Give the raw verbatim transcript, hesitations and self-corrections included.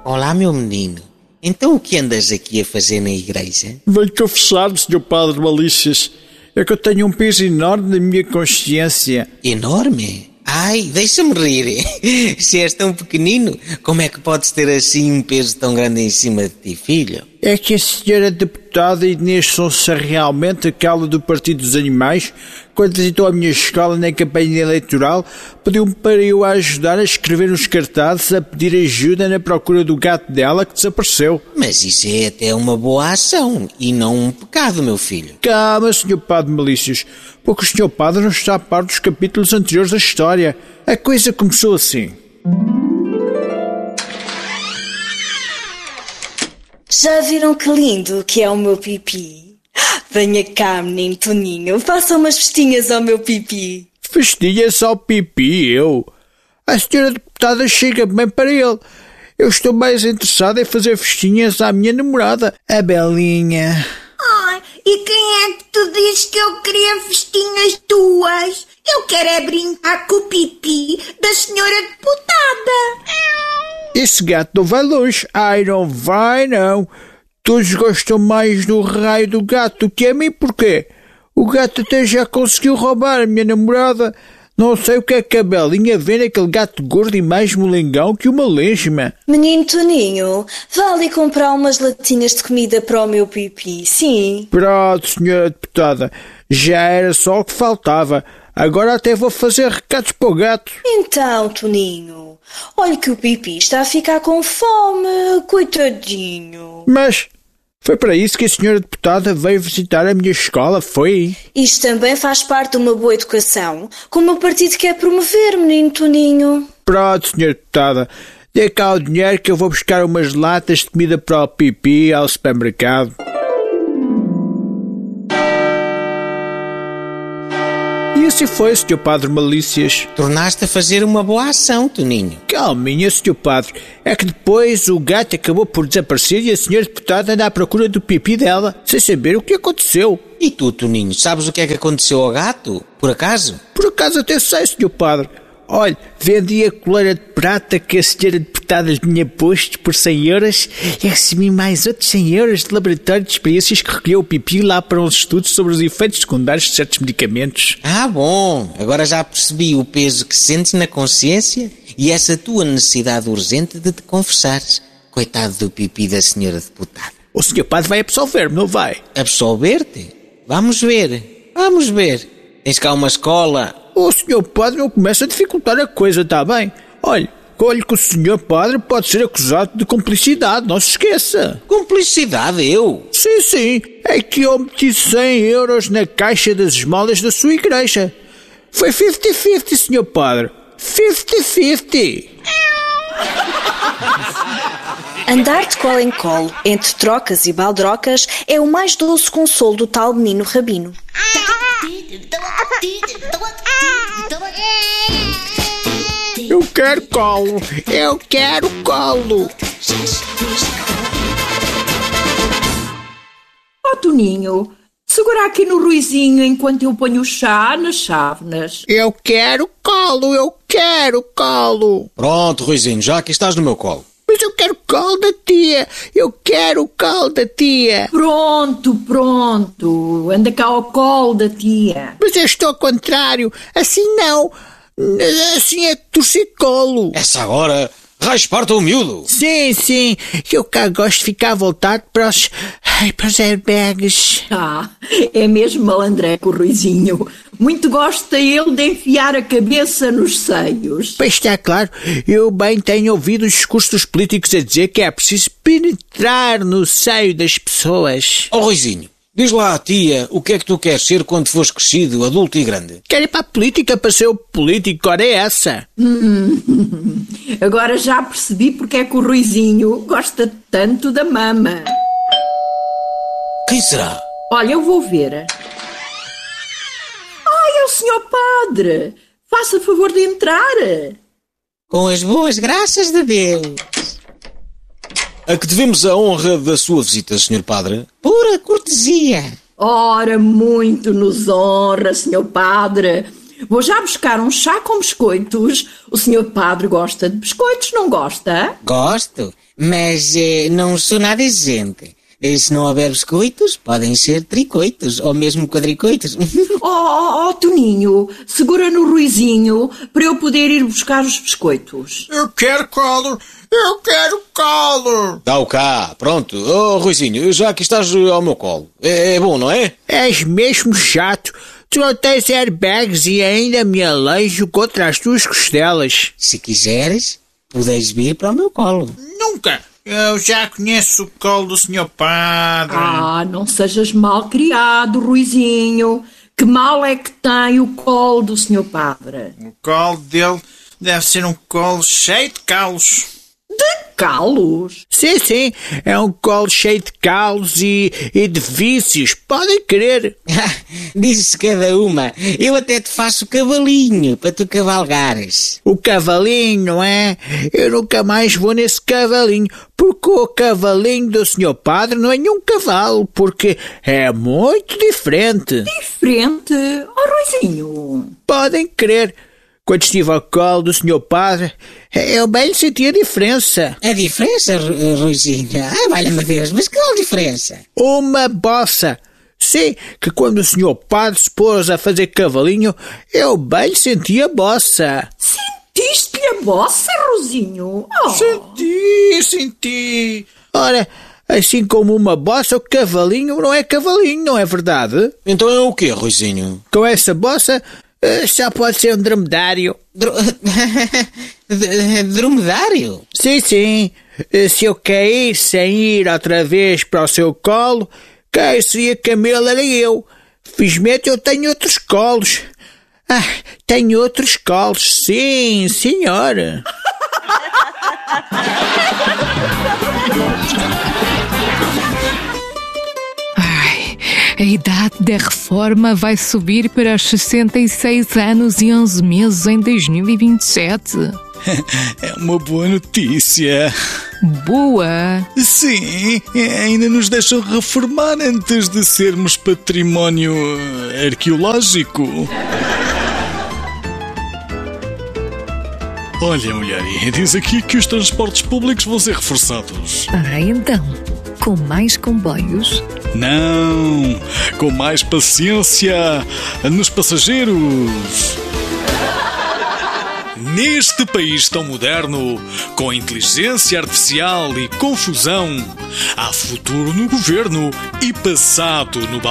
Olá, meu menino. Então o que andas aqui a fazer na igreja? Venho confessar-me, senhor Padre Malícias. É que eu tenho um peso enorme na minha consciência. Enorme? Ai, deixa-me rir. Se és tão pequenino, como é que podes ter assim um peso tão grande em cima de ti, filho? É que a senhora deputada Inês Sousa, realmente aquela do Partido dos Animais, quando visitou a minha escola na campanha eleitoral, pediu-me para eu a ajudar a escrever uns cartazes a pedir ajuda na procura do gato dela que desapareceu. Mas isso é até uma boa ação e não um pecado, meu filho. Calma, senhor Padre Malícias, porque o senhor Padre não está a par dos capítulos anteriores da história. A coisa começou assim. Já viram que lindo que é o meu pipi? Venha cá, menino Toninho, faça umas festinhas ao meu pipi. Festinhas ao pipi, eu? A senhora deputada chega bem para ele. Eu estou mais interessado em fazer festinhas à minha namorada, a Belinha. Ai, e quem é que tu dizes que eu queria festinhas tuas? Eu quero é brincar com o pipi da senhora deputada. Esse gato não vai longe. Ai, não vai, não. Todos gostam mais do raio do gato do que a mim, porquê? O gato até já conseguiu roubar a minha namorada. Não sei o que é que a Belinha vê naquele gato gordo e mais molengão que uma lesma. Menino Toninho, vá ali comprar umas latinhas de comida para o meu pipi, sim? Pronto, senhora deputada. Já era só o que faltava. Agora até vou fazer recados para o gato. Então, Toninho, olha que o pipi está a ficar com fome, coitadinho. Mas foi para isso que a senhora deputada veio visitar a minha escola, foi? Isto também faz parte de uma boa educação, como o partido quer promover, menino Toninho. Pronto, senhora deputada. Dê cá o dinheiro que eu vou buscar umas latas de comida para o pipi ao supermercado. E assim foi, senhor Padre Malícias. Tornaste a fazer uma boa ação, Toninho. Calminha, senhor Padre. É que depois o gato acabou por desaparecer e a senhora deputada anda à procura do pipi dela, sem saber o que aconteceu. E tu, Toninho, sabes o que é que aconteceu ao gato? Por acaso? Por acaso até sei, senhor Padre. Olha, vendi a coleira de prata que a senhora deputada lhe tinha posto por cem euros e recebi mais outros cem euros de laboratório de experiências que recolheu o pipi lá para uns estudos sobre os efeitos secundários de certos medicamentos. Ah, bom. Agora já percebi o peso que sentes na consciência e essa tua necessidade urgente de te confessares. Coitado do pipi da senhora deputada. O senhor Padre vai absolver-me, não vai? Absolver-te? Vamos ver. Vamos ver. Tens cá uma escola. O senhor Padre não começa a dificultar a coisa, está bem? Olha, olhe que o senhor Padre pode ser acusado de cumplicidade, não se esqueça. Cumplicidade, eu? Sim, sim. É que eu meti cem euros na caixa das esmolas da sua igreja. Foi cinquenta cinquenta, senhor Padre. cinquenta cinquenta. Andar de colo em colo, entre trocas e baldrocas, é o mais doce consolo do tal menino rabino. Eu quero colo, eu quero colo. Ó, Toninho, segura aqui no Ruizinho enquanto eu ponho o chá nas chávenas. Eu quero colo, eu quero colo. Pronto, Ruizinho, já aqui estás no meu colo. Mas eu quero colo da tia, eu quero colo da tia. Pronto, pronto, anda cá ao colo da tia. Mas eu estou ao contrário, assim não, assim é torcicolo. Essa agora, rasparta o miúdo. Sim, sim, eu cá gosto de ficar voltado para os, ai, para os airbags. Ah, é mesmo malandreco o Ruizinho. Muito gosta ele de enfiar a cabeça nos seios. Pois está claro, eu bem tenho ouvido os discursos dos políticos a dizer que é preciso penetrar no seio das pessoas. Ó, Ruizinho, diz lá à tia o que é que tu queres ser quando fores crescido, adulto e grande. Quero ir para a política para ser o político, ora é essa. Hum, agora já percebi porque é que o Ruizinho gosta tanto da mama. Quem será? Olha, eu vou ver. Ai, é o senhor Padre. Faça favor de entrar. Com as boas graças de Deus. A que devemos a honra da sua visita, senhor Padre? Pura cortesia. Ora, muito nos honra, senhor Padre. Vou já buscar um chá com biscoitos. O senhor padre gosta de biscoitos, não gosta? Gosto, mas eh, não sou nada exigente. E se não houver biscoitos, podem ser tricoitos ou mesmo quadricoitos. Oh, oh, oh, Toninho, segura no Ruizinho para eu poder ir buscar os biscoitos. Eu quero colo, eu quero colo. Dá-o cá, pronto. Oh, Ruizinho, já que estás ao meu colo. É, é bom, não é? És mesmo chato. Tu não tens airbags e ainda me aleijo contra as tuas costelas. Se quiseres, podes vir para o meu colo. Nunca. Eu já conheço o colo do senhor padre. Ah, não sejas mal criado, Ruizinho. Que mal é que tem o colo do senhor padre? O colo dele deve ser um colo cheio de calos. De calos? Sim, sim. É um colo cheio de calos e, e de vícios. Podem crer. Diz-se cada uma. Eu até te faço cavalinho para tu cavalgares. O cavalinho, não é? Eu nunca mais vou nesse cavalinho, porque o cavalinho do senhor padre não é nenhum cavalo, porque é muito diferente. Diferente? Oh, Ruizinho. Podem crer. Quando estive ao colo do senhor padre, eu bem senti a diferença. A diferença, Ru- Ruizinho? Ai, valha-me Deus, mas qual diferença? Uma bossa. Sim, que quando o senhor padre se pôs a fazer cavalinho, eu bem senti a bossa. Sentiste-lhe a bossa, Ruizinho? Oh. Senti, senti. Ora, assim como uma bossa, o cavalinho não é cavalinho, não é verdade? Então é o quê, Ruizinho? Com essa bossa, eh, só pode ser um dromedário. Dro... Dromedário? Sim, sim. Eh, Se eu cair sem ir outra vez para o seu colo, quem seria Camelo era eu. Felizmente eu tenho outros colos. Ah, tenho outros colos, sim, senhora. Ai, a idade da reforma vai subir para os sessenta e seis anos e onze meses em dois mil e vinte e sete. É uma boa notícia. Boa! Sim, ainda nos deixam reformar antes de sermos património arqueológico. Olha, mulher, diz aqui que os transportes públicos vão ser reforçados. Ah, então, com mais comboios? Não, com mais paciência nos passageiros. Neste país tão moderno, com inteligência artificial e confusão, há futuro no governo e passado no